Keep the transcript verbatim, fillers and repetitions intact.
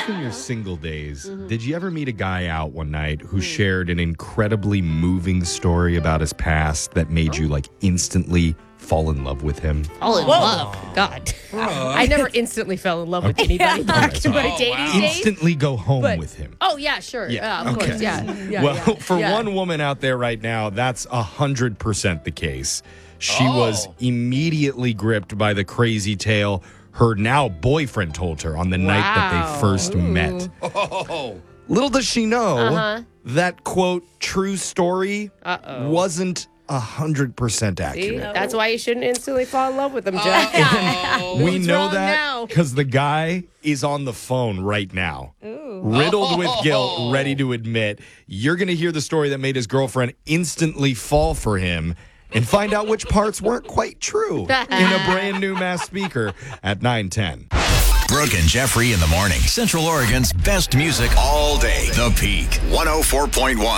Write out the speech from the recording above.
back in your single days, mm-hmm. did you ever meet a guy out one night who mm. shared an incredibly moving story about his past that made oh. you like instantly fall in love with him? Fall in Whoa. love? God. I never instantly fell in love with okay. anybody back okay, in so my dating wow. days. Instantly go home but, with him. Oh, yeah, sure. Yeah, yeah of okay. course. Yeah. yeah well, yeah, for yeah. one woman out there right now, that's one hundred percent the case. She oh. was immediately gripped by the crazy tale her now boyfriend told her on the wow. night that they first Ooh. met. Oh. Little does she know uh-huh. that, quote, true story Uh-oh. wasn't one hundred percent accurate. See? That's why you shouldn't instantly fall in love with them, Jeff. We know wrong that because the guy is on the phone right now. Ooh. Riddled oh. with guilt, ready to admit you're going to hear the story that made his girlfriend instantly fall for him and find out which parts weren't quite true in a brand new Mass Speaker at nine ten. Brooke and Jeffrey in the morning. Central Oregon's best music all day. The Peak one oh four point one.